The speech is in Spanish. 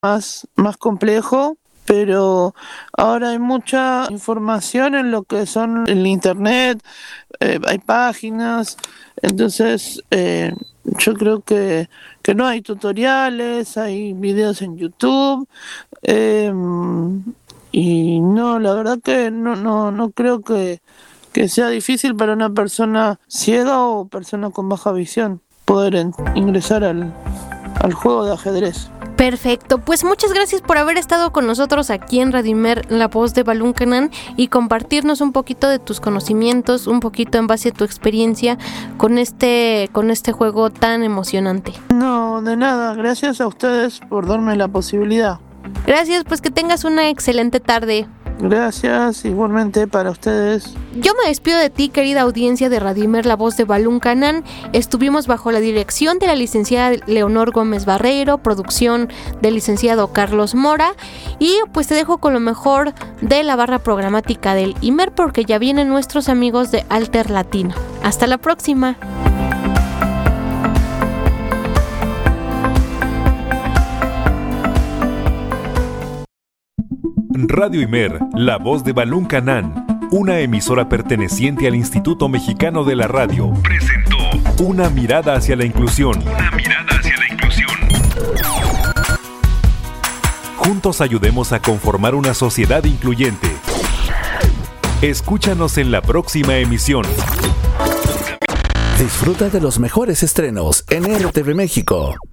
más complejo, pero ahora hay mucha información en lo que son el internet, hay páginas, entonces yo creo que no hay tutoriales, hay videos en YouTube, y no, la verdad que no creo que sea difícil para una persona ciega o persona con baja visión poder ingresar al juego de ajedrez. Perfecto, pues muchas gracias por haber estado con nosotros aquí en Radio Imer, la voz de Balún Canán, y compartirnos un poquito de tus conocimientos, un poquito en base a tu experiencia con este juego tan emocionante. No, de nada, gracias a ustedes por darme la posibilidad. Gracias, pues que tengas una excelente tarde. Gracias, igualmente para ustedes. Yo me despido de ti, querida audiencia de Radio Imer, la voz de Balún Canán. Estuvimos bajo la dirección de la licenciada Leonor Gómez Barreiro, producción del licenciado Carlos Mora, y pues te dejo con lo mejor de la barra programática del Imer, porque ya vienen nuestros amigos de Alter Latino. Hasta la próxima. Radio Imer, la voz de Balún Canán, una emisora perteneciente al Instituto Mexicano de la Radio, presentó Una mirada hacia la inclusión. Juntos ayudemos a conformar una sociedad incluyente. Escúchanos en la próxima emisión. Disfruta de los mejores estrenos en RTV México.